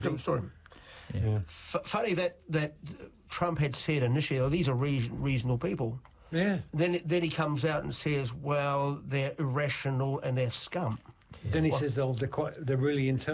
Story. Yeah. Funny that Trump had said initially, "Oh, these are reasonable people." Yeah. Then he comes out and says, "Well, they're irrational and they're scum." Then he says, "Oh, they're really intelligent."